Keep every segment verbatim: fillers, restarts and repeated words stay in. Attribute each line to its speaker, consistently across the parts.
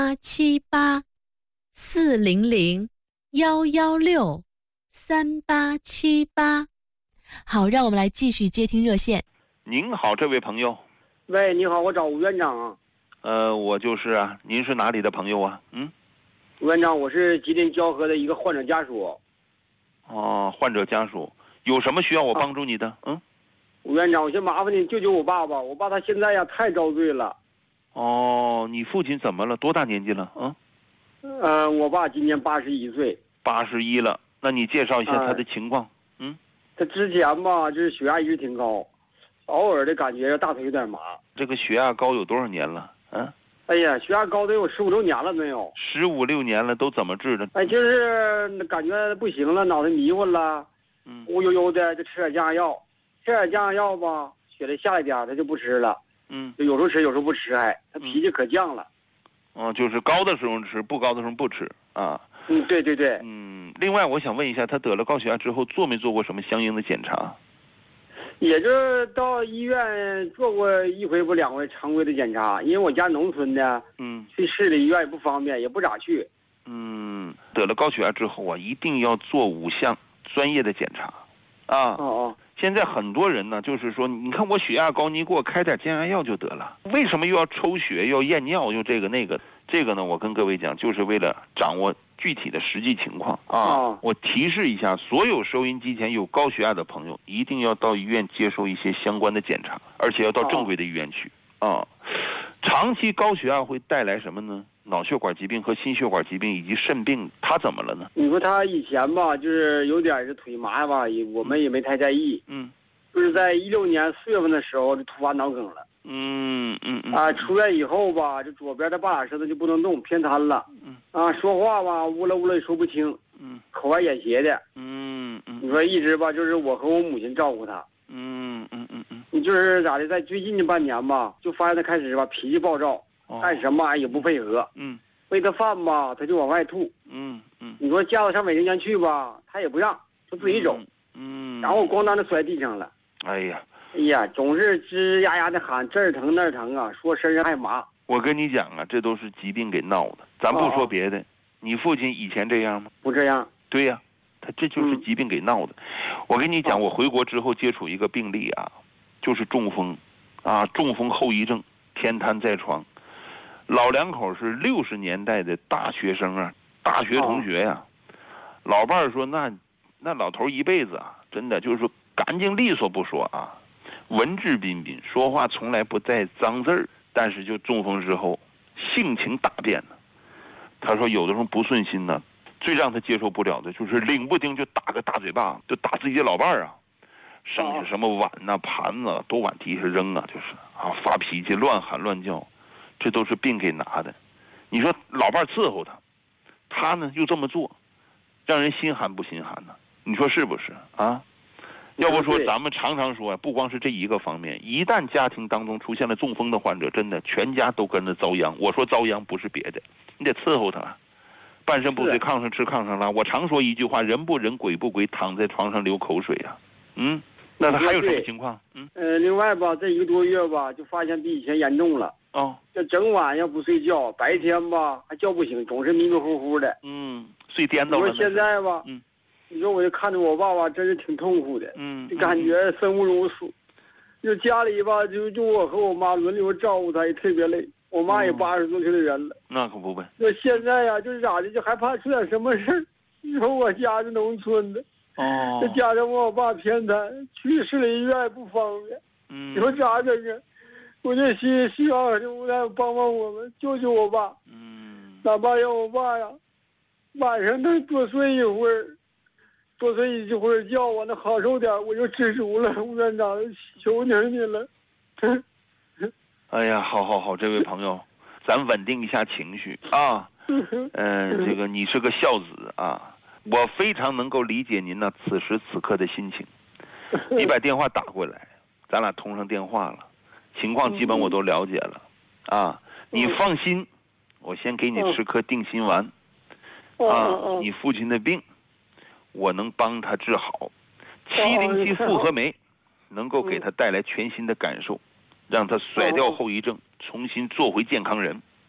Speaker 1: 八七八四零零幺幺六三八七八。
Speaker 2: 好，让我们来继续接听热线。
Speaker 3: 您好，这位朋友。
Speaker 4: 喂，你好，我找吴院长啊。
Speaker 3: 呃，我就是啊，您是哪里的朋友啊？嗯，
Speaker 4: 吴院长，我是吉林蛟河的一个患者家属。
Speaker 3: 哦，患者家属，有什么需要我帮助你的？啊、嗯，
Speaker 4: 吴院长，我先麻烦你救救我爸爸，我爸他现在呀太遭罪了。
Speaker 3: 哦，你父亲怎么了？多大年纪了？嗯，
Speaker 4: 呃，我爸今年八十一岁。
Speaker 3: 八十一了，那你介绍一下他的情况。呃、嗯，
Speaker 4: 他之前吧，就是血压一直挺高，偶尔的感觉大腿有点麻。
Speaker 3: 这个血压高有多少年了？嗯、啊？
Speaker 4: 哎呀，血压高得有十五六年了没有？
Speaker 3: 十五六年了，都怎么治的？
Speaker 4: 哎，就是感觉不行了，脑袋迷糊了，
Speaker 3: 嗯，
Speaker 4: 乌悠悠的，就吃点降压药，吃点降压药吧，血得下来点，他就不吃了。
Speaker 3: 嗯，
Speaker 4: 就有时候吃，有时候不吃，还他脾气可犟了。
Speaker 3: 哦、嗯，就是高的时候吃，不高的时候不吃啊。
Speaker 4: 嗯，对对对。
Speaker 3: 嗯，另外我想问一下，他得了高血压之后，做没做过什么相应的检查？
Speaker 4: 也就是到医院做过一回不两回常规的检查，因为我家农村的，
Speaker 3: 嗯，
Speaker 4: 去市里医院也不方便，也不咋去。
Speaker 3: 嗯，得了高血压之后啊，一定要做五项专业的检查，啊。
Speaker 4: 哦哦。
Speaker 3: 现在很多人呢，就是说，你看我血压高，你给我开点降压药就得了，为什么又要抽血、要验尿、又这个那个？这个呢，我跟各位讲，就是为了掌握具体的实际情况啊。
Speaker 4: 哦、
Speaker 3: 我提示一下，所有收音机前有高血压的朋友，一定要到医院接受一些相关的检查，而且要到正规的医院去啊。长期高血压会带来什么呢？脑血管疾病和心血管疾病以及肾病，他怎么了呢？
Speaker 4: 你说他以前吧，就是有点是腿麻吧，也我们也没太在意。
Speaker 3: 嗯，
Speaker 4: 就是在一六年四月份的时候就突发脑梗了。
Speaker 3: 嗯嗯嗯。
Speaker 4: 啊，出院以后吧，这左边的半拉舌头就不能动，偏瘫了。
Speaker 3: 嗯。
Speaker 4: 啊，说话吧，呜了呜了也说不清。
Speaker 3: 嗯。
Speaker 4: 口歪眼斜的。
Speaker 3: 嗯嗯。
Speaker 4: 你说一直吧，就是我和我母亲照顾他。
Speaker 3: 嗯嗯嗯嗯。
Speaker 4: 你就是咋的，在最近这半年吧，就发现他开始吧脾气暴躁。干什么也不配合，
Speaker 3: 嗯，
Speaker 4: 喂他饭吧，他就往外吐，
Speaker 3: 嗯嗯，
Speaker 4: 你说叫他上卫生间去吧，他也不让，他自己走，
Speaker 3: 嗯，
Speaker 4: 然后咣当的摔地上了，
Speaker 3: 哎呀，
Speaker 4: 哎呀，总是吱呀呀的喊这儿疼那儿疼啊，说身上还麻。
Speaker 3: 我跟你讲啊，这都是疾病给闹的，咱不说别的，哦、你父亲以前这样吗？
Speaker 4: 不这样。
Speaker 3: 对呀、啊，他这就是疾病给闹的。嗯、我跟你讲，我回国之后接触一个病例啊，就是中风，啊，中风后遗症，偏瘫在床。老两口是六十年代的大学生啊，大学同学呀、啊。哦、老伴儿说那，那老头一辈子啊，真的就是说干净利索不说啊，文质彬彬，说话从来不带脏字儿。但是就中风之后，性情大变了。他说有的时候不顺心呢，最让他接受不了的就是领不丁就打个大嘴巴，就打自己的老伴儿啊。剩下什么碗呐、盘子都往地下扔啊，就是啊发脾气，乱喊乱叫。这都是病给拿的，你说老伴伺候他，他呢又这么做，让人心寒不心寒呢？你说是不是啊？要不说咱们常常说，不光是这一个方面，一旦家庭当中出现了中风的患者，真的全家都跟着遭殃。我说遭殃不是别的，你得伺候他，半身不遂，炕上吃炕上拉。我常说一句话：人不人，鬼不鬼，躺在床上流口水呀、啊。嗯。那他还有什么情况？嗯，
Speaker 4: 呃，另外吧，这一个多月吧，就发现比以前严重了。
Speaker 3: 哦，
Speaker 4: 这整晚要不睡觉，白天吧还叫不醒，总是迷迷糊糊的。
Speaker 3: 嗯，睡颠倒了。
Speaker 4: 你说现在吧，
Speaker 3: 嗯，
Speaker 4: 你说我就看着我爸爸，真是挺痛苦的。
Speaker 3: 嗯，
Speaker 4: 就感觉生不如死。就家里吧，就就我和我妈轮流照顾他，也特别累。我妈也八十多岁的人了。
Speaker 3: 那可不呗。
Speaker 4: 那现在呀，就是咋的，就害怕出点什么事儿。你说我家是农村的。
Speaker 3: 哦，
Speaker 4: 这加上我爸偏瘫，去市里医院也不方便。
Speaker 3: 嗯，
Speaker 4: 你说咋整啊？我就希希望政府帮帮我们，救救我爸。
Speaker 3: 嗯，
Speaker 4: 哪怕让我爸呀，晚上能多睡一会儿，多睡一会儿觉，我能好受点，我就知足了。吴院长，求求你了。
Speaker 3: 哎呀，好好好，这位朋友，咱稳定一下情绪啊。嗯、呃，这个你是个孝子啊。我非常能够理解您呢此时此刻的心情，你把电话打过来，咱俩通上电话了，情况基本我都了解了，啊，你放心，我先给你吃颗定心丸，啊，你父亲的病，我能帮他治好，七零七复合酶能够给他带来全新的感受，让他甩掉后遗症，重新做回健康人，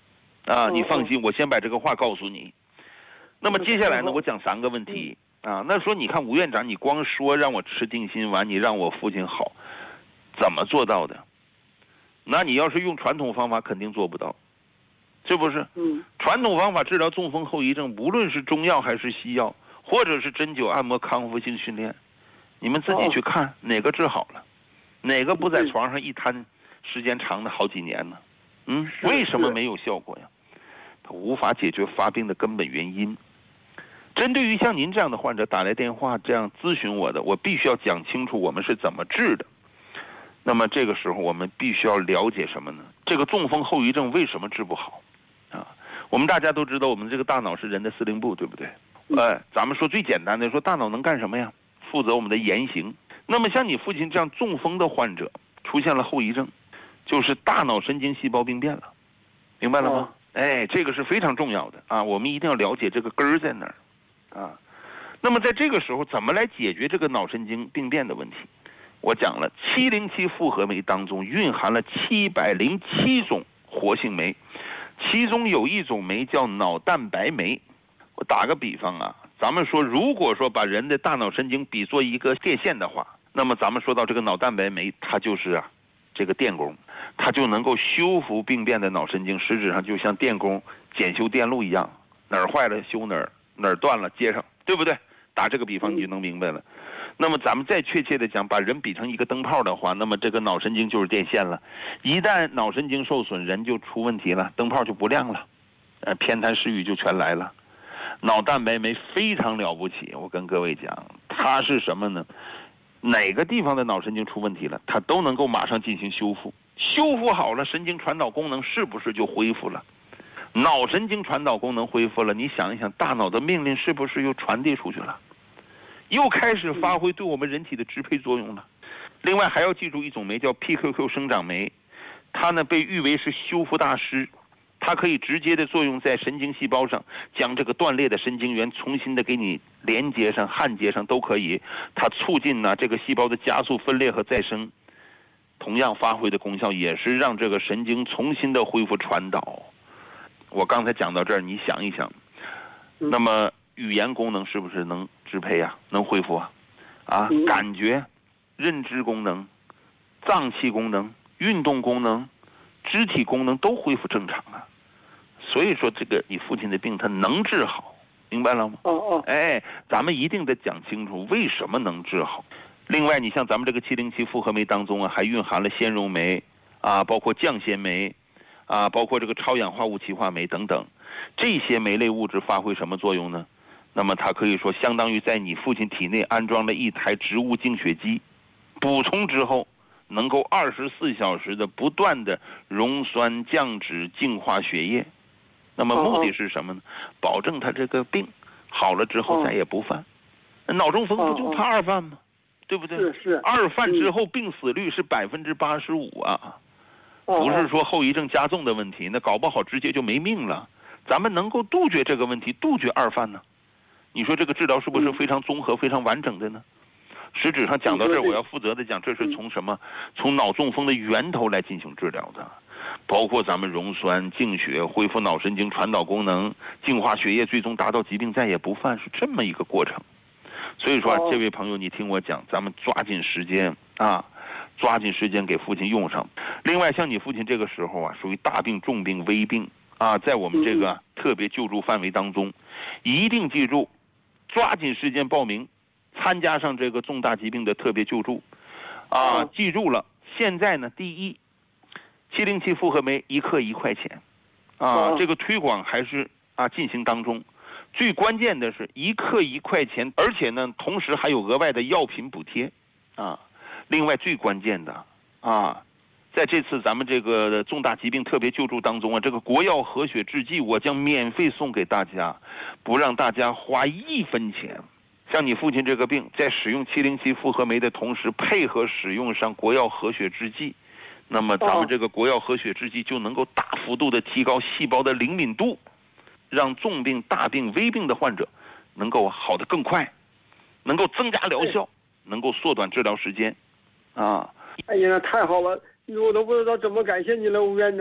Speaker 3: 啊，你放心，我先把这个话告诉你。那么接下来呢，我讲三个问题啊。那说你看吴院长，你光说让我吃定心丸，你让我父亲好，怎么做到的？那你要是用传统方法，肯定做不到，是不是？
Speaker 4: 嗯。
Speaker 3: 传统方法治疗中风后遗症，无论是中药还是西药，或者是针灸、按摩、康复性训练，你们自己去看哪个治好了，哪个不在床上一瘫，时间长的好几年呢？嗯，为什么没有效果呀？它无法解决发病的根本原因。针对于像您这样的患者打来电话这样咨询我的，我必须要讲清楚我们是怎么治的。那么这个时候我们必须要了解什么呢？这个中风后遗症为什么治不好啊？我们大家都知道，我们这个大脑是人的司令部，对不对？哎，咱们说最简单的，说大脑能干什么呀？负责我们的言行。那么像你父亲这样中风的患者出现了后遗症，就是大脑神经细胞病变了，明白了吗？哎，这个是非常重要的啊，我们一定要了解这个根儿在哪儿啊。那么在这个时候，怎么来解决这个脑神经病变的问题？我讲了，七零七复合酶当中蕴含了七百零七种活性酶，其中有一种酶叫脑蛋白酶。我打个比方啊，咱们说，如果说把人的大脑神经比作一个电线的话，那么咱们说到这个脑蛋白酶，它就是啊，这个电工。它就能够修复病变的脑神经，实质上就像电工检修电路一样，哪儿坏了修哪儿，哪儿断了接上，对不对？打这个比方你就能明白了。那么咱们再确切的讲，把人比成一个灯泡的话，那么这个脑神经就是电线了。一旦脑神经受损，人就出问题了，灯泡就不亮了，呃，偏瘫失语就全来了。脑蛋白酶非常了不起，我跟各位讲，它是什么呢？哪个地方的脑神经出问题了，它都能够马上进行修复。修复好了，神经传导功能是不是就恢复了？脑神经传导功能恢复了，你想一想，大脑的命令是不是又传递出去了？又开始发挥对我们人体的支配作用了。另外还要记住一种酶叫 P Q Q 生长酶，它呢被誉为是修复大师，它可以直接的作用在神经细胞上，将这个断裂的神经元重新的给你连接上、焊接上都可以。它促进呢这个细胞的加速分裂和再生。同样发挥的功效也是让这个神经重新的恢复传导。我刚才讲到这儿，你想一想，那么语言功能是不是能支配啊？能恢复啊？啊，感觉、认知功能、脏器功能、运动功能、肢体功能都恢复正常啊。所以说，这个你父亲的病他能治好，明白了吗？
Speaker 4: 哦哦。
Speaker 3: 哎，咱们一定得讲清楚为什么能治好。另外，你像咱们这个七零七复合酶当中啊，还蕴含了纤溶酶啊，包括降纤酶啊，包括这个超氧化物歧化酶等等，这些酶类物质发挥什么作用呢？那么它可以说相当于在你父亲体内安装了一台植物净血机，补充之后能够二十四小时的不断的溶酸降脂净化血液。那么目的是什么呢？保证他这个病好了之后再也不犯。脑中风不就怕二犯吗？对不对？
Speaker 4: 是是。
Speaker 3: 二犯之后病死率是百分之八十五啊，不是说后遗症加重的问题，那搞不好直接就没命了。咱们能够杜绝这个问题，杜绝二犯呢？你说这个治疗是不是非常综合、非常完整的呢？实质上讲到这儿，我要负责的讲，这是从什么？从脑中风的源头来进行治疗的，包括咱们溶酸、净血、恢复脑神经传导功能、净化血液，最终达到疾病再也不犯，是这么一个过程。所以说、啊，这位朋友，你听我讲，咱们抓紧时间啊，抓紧时间给父亲用上。另外，像你父亲这个时候啊，属于大病、重病、危病啊，在我们这个、啊、特别救助范围当中，一定记住，抓紧时间报名，参加上这个重大疾病的特别救助啊。记住了，现在呢，第一，七零七复合酶一克一块钱啊，这个推广还是啊进行当中。最关键的是一克一块钱，而且呢，同时还有额外的药品补贴，啊，另外最关键的啊，在这次咱们这个重大疾病特别救助当中啊，这个国药和血制剂我将免费送给大家，不让大家花一分钱。像你父亲这个病，在使用七零七复合酶的同时，配合使用上国药和血制剂，那么咱们这个国药和血制剂就能够大幅度的提高细胞的灵敏度。让重病、大病、危病的患者能够好得更快，能够增加疗效，能够缩短治疗时间，啊！
Speaker 4: 哎呀，那太好了！我都不知道怎么感谢你了，吴院长。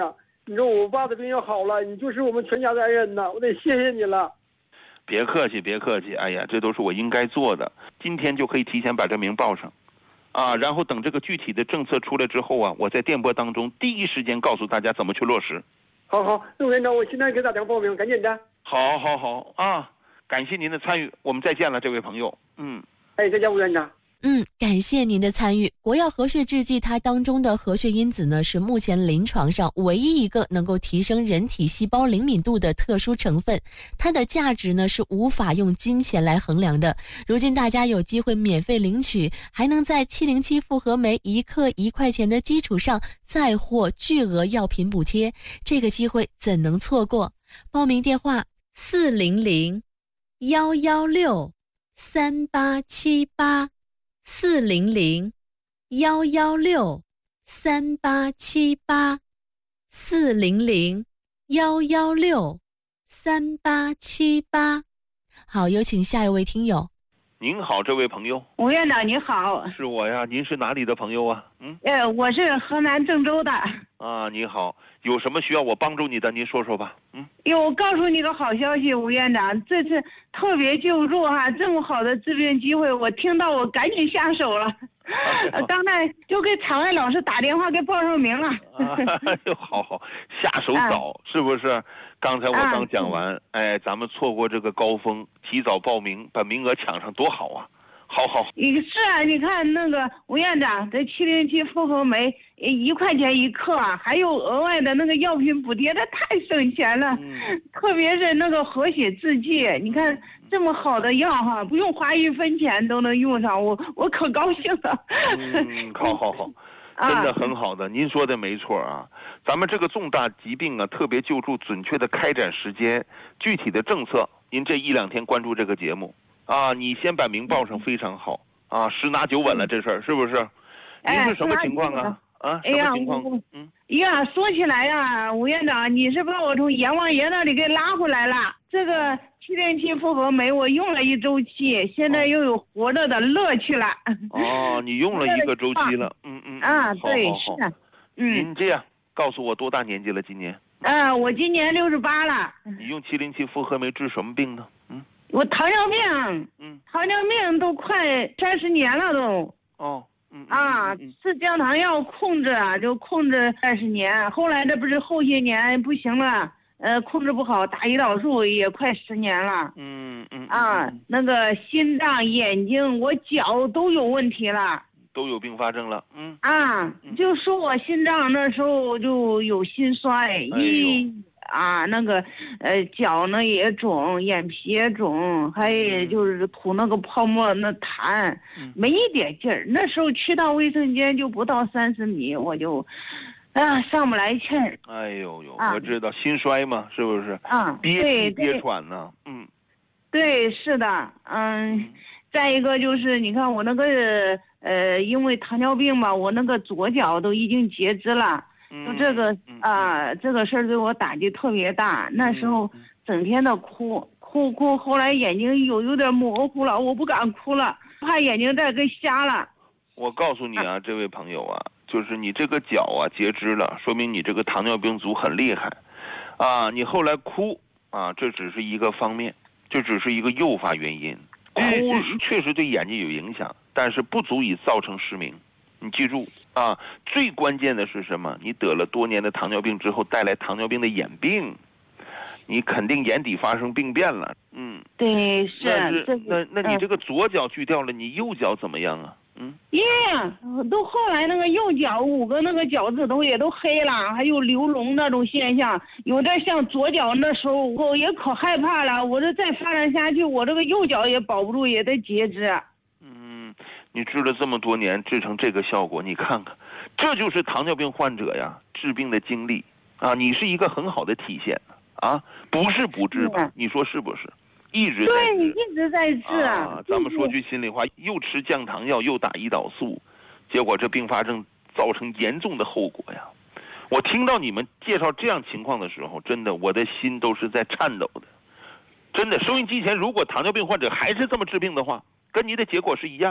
Speaker 4: 你说我爸的病要好了，你就是我们全家的恩人呐，我得谢谢你了。
Speaker 3: 别客气，别客气，哎呀，这都是我应该做的。今天就可以提前把这名报上，啊，然后等这个具体的政策出来之后啊，我在电波当中第一时间告诉大家怎么去落实。
Speaker 4: 好好，那委员长，我现在给打电话报名，赶紧的。
Speaker 3: 好，好，好啊！感谢您的参与，我们再见了，这位朋友。嗯，
Speaker 4: 哎，再见，委员长。
Speaker 2: 嗯，感谢您的参与。国药核血制剂它当中的核血因子呢，是目前临床上唯一一个能够提升人体细胞灵敏度的特殊成分，它的价值呢是无法用金钱来衡量的。如今大家有机会免费领取，还能在七零七复合酶一克一块钱的基础上再获巨额药品补贴，这个机会怎能错过？报名电话
Speaker 1: 四零零幺幺六三八七八。四零零幺幺六三八七八，四零零幺幺六三八七八。
Speaker 2: 好，有请下一位听友。
Speaker 3: 您好，这位朋友。
Speaker 5: 吴院长你好。
Speaker 3: 是我呀，您是哪里的朋友啊？嗯，
Speaker 5: 呃，我是河南郑州的。
Speaker 3: 啊，你好，有什么需要我帮助你的，您说说吧。嗯，
Speaker 5: 哟，我告诉你个好消息，吴院长，这次特别救助哈、啊，这么好的治病机会，我听到我赶紧下手了。呃、刚才就给场外老师打电话给报上名了。
Speaker 3: 哎呦，好好，下手早、啊、是不是？刚才我刚讲完、啊，哎，咱们错过这个高峰，提早报名，把名额抢上，多好啊！好好，
Speaker 5: 是啊，你看那个吴院长，这七零七复合酶一块钱一克啊，还有额外的那个药品补贴，这太省钱了。嗯、特别是那个核血制剂，你看这么好的药哈，不用花一分钱都能用上，我我可高兴了。
Speaker 3: 嗯，好好好。真的很好的，您说的没错啊。咱们这个重大疾病啊，特别救助准确的开展时间、具体的政策，您这一两天关注这个节目啊，你先把名报上非常好啊，十拿九稳了这事儿是不是？您是什么情况啊？啊，什么情况？嗯，
Speaker 5: 呀，说起来呀，吴院长，你是把我从阎王爷那里给拉回来了。这个七零七复合酶我用了一周期，现在又有活着的乐趣了。
Speaker 3: 哦，你用了一个周期了，嗯嗯。
Speaker 5: 啊，对，
Speaker 3: 好好好
Speaker 5: 是。嗯。
Speaker 3: 您这样告诉我多大年纪了？今年？
Speaker 5: 啊，我今年六十八了。
Speaker 3: 你用七零七复合酶治什么病呢？嗯。
Speaker 5: 我糖尿病。嗯。糖尿病都快三十年了都。
Speaker 3: 哦。嗯。
Speaker 5: 啊，吃降糖药控制啊，就控制二十年，后来这不是后些年不行了。呃，控制不好，打胰岛素也快十年了。
Speaker 3: 嗯嗯。
Speaker 5: 啊，那个心脏、眼睛，我脚都有问题了，
Speaker 3: 都有并发症了。嗯。
Speaker 5: 啊，就说我心脏那时候就有心衰，一、哎、啊那个呃脚呢也肿，眼皮也肿，还有就是吐那个泡沫那痰，嗯、没一点劲儿。那时候去到卫生间就不到三十米，我就。啊，上不来气儿。
Speaker 3: 哎呦呦，啊、我知道心衰嘛，是不是？
Speaker 5: 啊，
Speaker 3: 憋气憋喘呢。嗯，
Speaker 5: 对，是的，嗯。嗯再一个就是，你看我那个呃，因为糖尿病嘛，我那个左脚都已经截肢了。嗯。就这个啊、呃，这个事儿对我打击特别大。那时候整天的哭哭哭，后来眼睛有有点模糊了，我不敢哭了，怕眼睛再给瞎了。
Speaker 3: 我告诉你啊，啊这位朋友啊。就是你这个脚啊截肢了，说明你这个糖尿病足很厉害，啊，你后来哭啊，这只是一个方面，这只是一个诱发原因。哭确实对眼睛有影响，但是不足以造成失明。你记住啊，最关键的是什么？你得了多年的糖尿病之后，带来糖尿病的眼病，你肯定眼底发生病变了。嗯，
Speaker 5: 对，是。
Speaker 3: 那那那你这个左脚锯掉了，你右脚怎么样啊？嗯，
Speaker 5: 耶、yeah, 都后来那个右脚五个那个脚趾头也都黑了，还有流脓那种现象，有点像左脚。那时候我也可害怕了，我这再发展下去，我这个右脚也保不住，也得截肢。
Speaker 3: 嗯，你治了这么多年，治成这个效果，你看看，这就是糖尿病患者呀治病的经历啊！你是一个很好的体现啊，不是不治吧？你说是不是？一直在
Speaker 5: 对你一直在治
Speaker 3: 啊！咱们说句心里话，又吃降糖药，又打胰岛素，结果这并发症造成严重的后果呀！我听到你们介绍这样情况的时候，真的我的心都是在颤抖的。真的，收音机前如果糖尿病患者还是这么治病的话，跟你的结果是一样的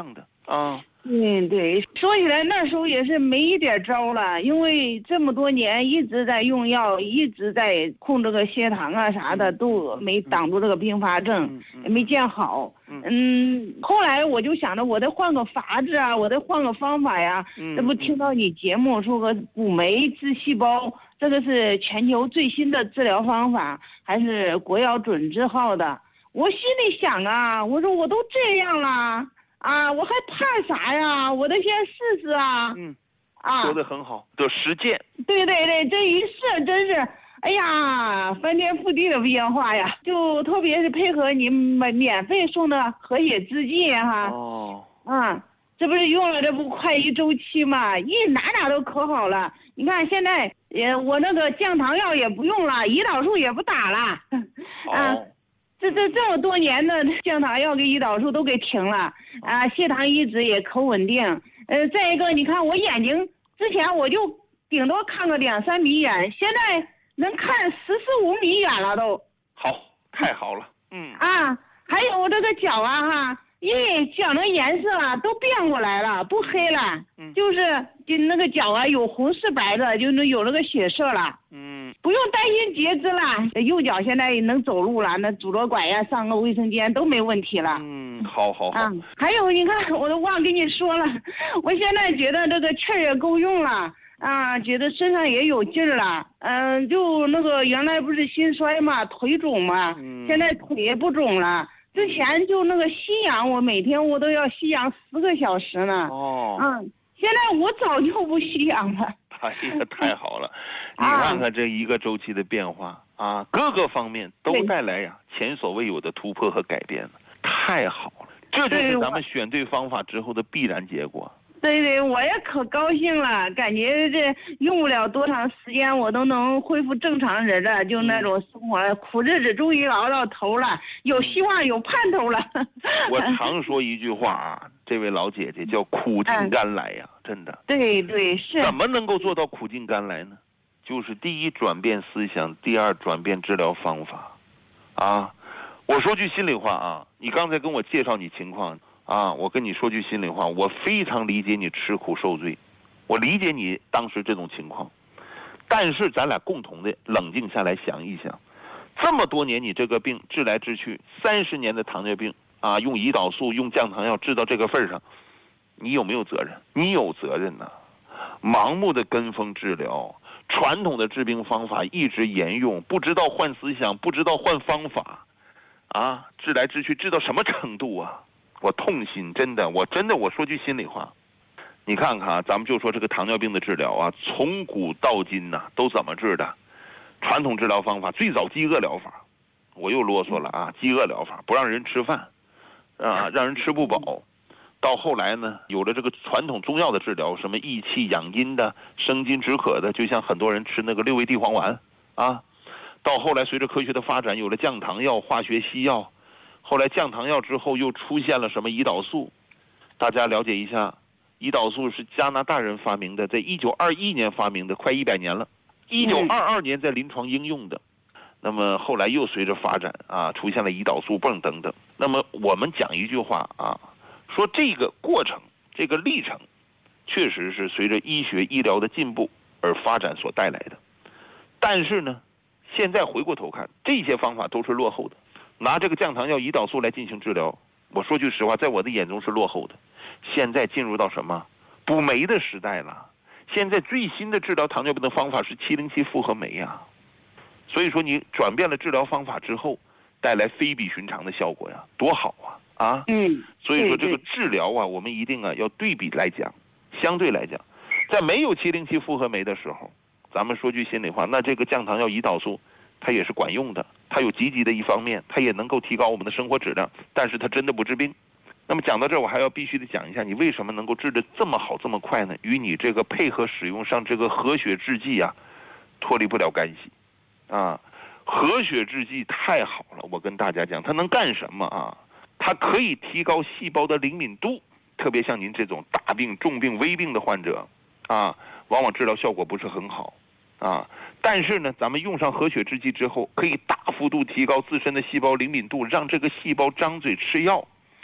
Speaker 3: 啊。
Speaker 5: 对对，说起来那时候也是没一点招了，因为这么多年一直在用药，一直在控这个血糖啊啥的，都没挡住这个并发症，也没见好。嗯，后来我就想着我得换个法子啊，我得换个方法呀。这不听到你节目说个骨酶治细胞，这个是全球最新的治疗方法，还是国药准字号的。我心里想啊，我说我都这样了。啊，我还怕啥呀？我得先试试啊！
Speaker 3: 嗯，
Speaker 5: 啊，
Speaker 3: 说的很好，得实践。
Speaker 5: 对对对，这一试真是，哎呀，翻天覆地的变化呀！就特别是配合你们免费送的和血制剂哈。
Speaker 3: 哦。
Speaker 5: 啊，这不是用了这不快一周期嘛？一哪哪都可好了。你看现在，也我那个降糖药也不用了，胰岛素也不打了。啊。
Speaker 3: 哦。
Speaker 5: 这这这么多年的降糖药跟胰岛素都给停了啊，血糖一直也可稳定。呃，再一个，你看我眼睛之前我就顶多看个两三米远，现在能看十四五米远了都。
Speaker 3: 好，太好了。嗯。
Speaker 5: 啊，还有这个脚啊哈，因为脚的颜色啊都变过来了，不黑了，嗯、就是就那个脚啊有红是白的，就能有那个血色了。嗯。不用担心截肢了，右脚现在能走路了，那拄着拐呀上个卫生间都没问题了。
Speaker 3: 嗯，好好好。啊，
Speaker 5: 还有你看，我都忘跟你说了，我现在觉得这个气儿也够用了啊，觉得身上也有劲儿了。嗯、呃，就那个原来不是心衰嘛，腿肿嘛，嗯、现在腿也不肿了。之前就那个吸氧，我每天我都要吸氧十个小时呢。哦。嗯，现在我早就不吸氧了。
Speaker 3: 哎呀，太好了！你看看这一个周期的变化啊，各个方面都带来呀前所未有的突破和改变了，太好了！这就是咱们选对方法之后的必然结果。
Speaker 5: 对对，我也可高兴了，感觉这用不了多长时间，我都能恢复正常人了，就那种生活，苦日子终于熬到头了，有希望，有盼头了。
Speaker 3: 我常说一句话啊，这位老姐姐叫苦尽甘来呀，嗯、真的。
Speaker 5: 对对是。
Speaker 3: 怎么能够做到苦尽甘来呢？就是第一转变思想，第二转变治疗方法，啊，我说句心里话啊，你刚才跟我介绍你情况。啊，我跟你说句心里话，我非常理解你吃苦受罪，我理解你当时这种情况，但是咱俩共同的冷静下来想一想，这么多年你这个病治来治去，三十年的糖尿病啊，用胰岛素用降糖药治到这个份上，你有没有责任？你有责任呐、啊！盲目的跟风治疗，传统的治病方法一直沿用，不知道换思想，不知道换方法，啊，治来治去治到什么程度啊？我痛心，真的，我真的，我说句心里话，你看看啊，咱们就说这个糖尿病的治疗啊，从古到今呐、啊，都怎么治的？传统治疗方法最早饥饿疗法，我又啰嗦了啊，饥饿疗法不让人吃饭，啊，让人吃不饱。到后来呢，有了这个传统中药的治疗，什么益气养阴的、生津止渴的，就像很多人吃那个六味地黄丸啊。到后来随着科学的发展，有了降糖药、化学西药。后来降糖药之后又出现了什么胰岛素，大家了解一下，胰岛素是加拿大人发明的，在一九二一年发明的，快一百年了，一九二二年在临床应用的。那么后来又随着发展啊，出现了胰岛素泵等等。那么我们讲一句话啊，说这个过程，这个历程，确实是随着医学医疗的进步而发展所带来的。但是呢，现在回过头看，这些方法都是落后的。拿这个降糖药、胰岛素来进行治疗，我说句实话，在我的眼中是落后的。现在进入到什么补酶的时代了？现在最新的治疗糖尿病的方法是七零七复合酶呀。所以说，你转变了治疗方法之后，带来非比寻常的效果呀，多好啊！啊，
Speaker 5: 嗯。
Speaker 3: 所以说这个治疗啊，我们一定啊要对比来讲，相对来讲，在没有七零七复合酶的时候，咱们说句心里话，那这个降糖药、胰岛素，它也是管用的。它有积极的一方面，它也能够提高我们的生活质量，但是它真的不治病。那么讲到这儿，我还要必须的讲一下，你为什么能够治得这么好这么快呢？与你这个配合使用上这个和血制剂啊，脱离不了干系。啊，和血制剂太好了，我跟大家讲，它能干什么啊？它可以提高细胞的灵敏度，特别像您这种大病、重病、危病的患者，啊，往往治疗效果不是很好。啊，但是呢，咱们用上和血制剂之后，可以大幅度提高自身的细胞灵敏度，让这个细胞张嘴吃药。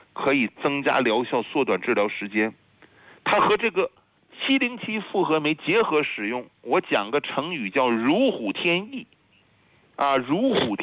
Speaker 3: 可以增加疗效，缩短治疗时间。它和这个七零七复合酶结合使用，我讲个成语叫如虎添翼，啊，如虎添翼。